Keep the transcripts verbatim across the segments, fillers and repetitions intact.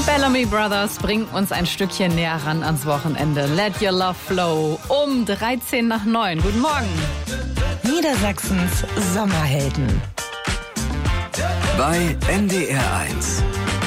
Bellamy Brothers bringen uns ein Stückchen näher ran ans Wochenende. Let your love flow. Um dreizehn nach neun. Guten Morgen. Niedersachsens Sommerhelden. Bei N D R eins.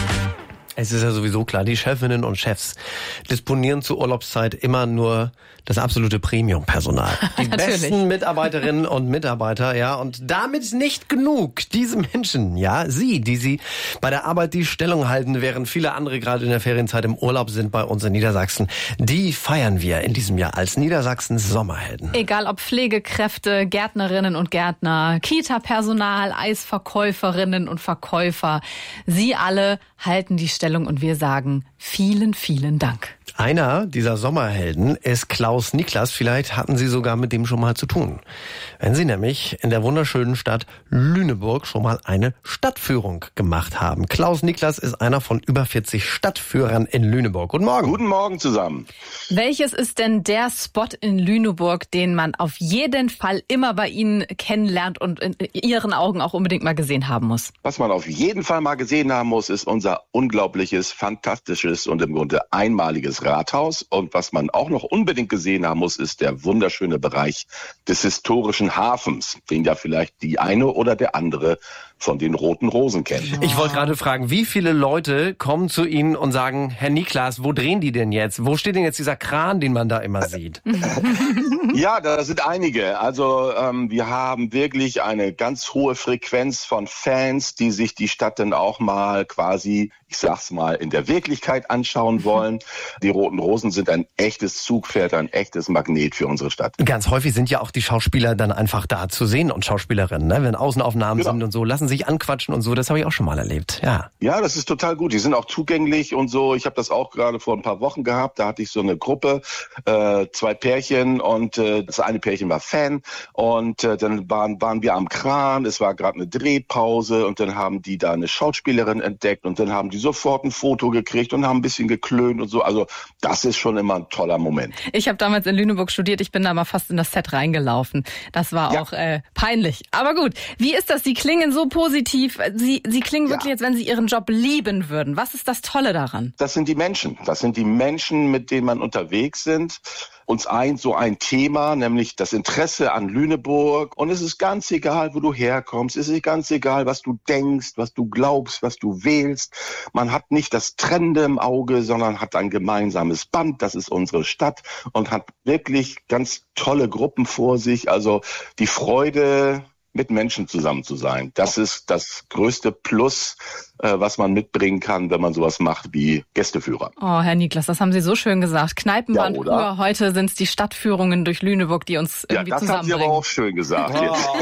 Es ist ja sowieso klar, die Chefinnen und Chefs disponieren zur Urlaubszeit immer nur das absolute Premium-Personal. Die besten Mitarbeiterinnen und Mitarbeiter, ja. Und damit nicht genug. Diese Menschen, ja, sie, die sie bei der Arbeit die Stellung halten, während viele andere gerade in der Ferienzeit im Urlaub sind bei uns in Niedersachsen, die feiern wir in diesem Jahr als Niedersachsens Sommerhelden. Egal ob Pflegekräfte, Gärtnerinnen und Gärtner, Kita-Personal, Eisverkäuferinnen und Verkäufer, sie alle halten die Stellung und wir sagen vielen, vielen Dank. Einer dieser Sommerhelden ist Klaus Niklas. Vielleicht hatten Sie sogar mit dem schon mal zu tun. Wenn Sie nämlich in der wunderschönen Stadt Lüneburg schon mal eine Stadtführung gemacht haben. Klaus Niklas ist einer von über vierzig Stadtführern in Lüneburg. Guten Morgen. Guten Morgen zusammen. Welches ist denn der Spot in Lüneburg, den man auf jeden Fall immer bei Ihnen kennenlernt und in Ihren Augen auch unbedingt mal gesehen haben muss? Was man auf jeden Fall mal gesehen haben muss, ist unser unglaubliches, fantastisches und im Grunde einmaliges Rathaus. Und was man auch noch unbedingt gesehen haben muss, ist der wunderschöne Bereich des historischen Hafens, den ja vielleicht die eine oder der andere von den Roten Rosen kennt. Ich wollte gerade fragen, wie viele Leute kommen zu Ihnen und sagen, Herr Niklas, wo drehen die denn jetzt? Wo steht denn jetzt dieser Kran, den man da immer sieht? Ja, da sind einige. Also ähm, wir haben wirklich eine ganz hohe Frequenz von Fans, die sich die Stadt dann auch mal quasi, ich sag's mal, in der Wirklichkeit anschauen wollen. Die Roten Rosen sind ein echtes Zugpferd, ein echtes Magnet für unsere Stadt. Ganz häufig sind ja auch die Schauspieler dann einfach da zu sehen und Schauspielerinnen, ne? Wenn Außenaufnahmen Genau. sind und so, lassen sich anquatschen und so, das habe ich auch schon mal erlebt. Ja. Ja, das ist total gut. Die sind auch zugänglich und so. Ich habe das auch gerade vor ein paar Wochen gehabt. Da hatte ich so eine Gruppe, äh, zwei Pärchen und äh, das eine Pärchen war Fan und äh, dann waren, waren wir am Kran. Es war gerade eine Drehpause und dann haben die da eine Schauspielerin entdeckt und dann haben die sofort ein Foto gekriegt und haben ein bisschen geklönt und so. Also das ist schon immer ein toller Moment. Ich habe damals in Lüneburg studiert. Ich bin da mal fast in das Set reingelaufen. Das war ja auch äh, peinlich. Aber gut, wie ist das? Sie klingen so positiv. Sie, Sie klingen wirklich, ja, als wenn Sie Ihren Job lieben würden. Was ist das Tolle daran? Das sind die Menschen. Das sind die Menschen, mit denen man unterwegs sind. Uns eint so ein Thema, nämlich das Interesse an Lüneburg. Und es ist ganz egal, wo du herkommst. Es ist ganz egal, was du denkst, was du glaubst, was du wählst. Man hat nicht das Trennende im Auge, sondern hat ein gemeinsames Band. Das ist unsere Stadt und hat wirklich ganz tolle Gruppen vor sich. Also die Freude, mit Menschen zusammen zu sein. Das ist das größte Plus, äh, was man mitbringen kann, wenn man sowas macht wie Gästeführer. Oh, Herr Niklas, das haben Sie so schön gesagt. Kneipen Ja, waren oder? früher, heute sind es die Stadtführungen durch Lüneburg, die uns irgendwie Ja, das haben Sie zusammenbringen. aber auch schön gesagt.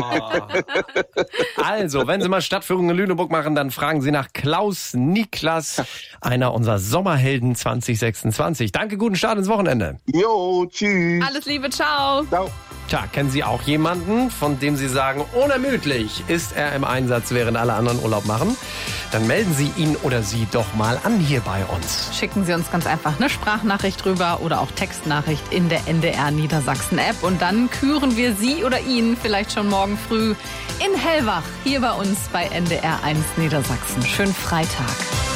Oh. Also, wenn Sie mal Stadtführungen in Lüneburg machen, dann fragen Sie nach Klaus Niklas, einer unserer Sommerhelden zwanzig sechsundzwanzig. Danke, guten Start ins Wochenende. Jo, tschüss. Alles Liebe, ciao. Ciao. Tja, kennen Sie auch jemanden, von dem Sie sagen, unermüdlich ist er im Einsatz, während alle anderen Urlaub machen? Dann melden Sie ihn oder sie doch mal an hier bei uns. Schicken Sie uns ganz einfach eine Sprachnachricht rüber oder auch Textnachricht in der N D R Niedersachsen App und dann küren wir Sie oder ihn vielleicht schon morgen früh in Hellwach hier bei uns bei N D R eins Niedersachsen. Schönen Freitag.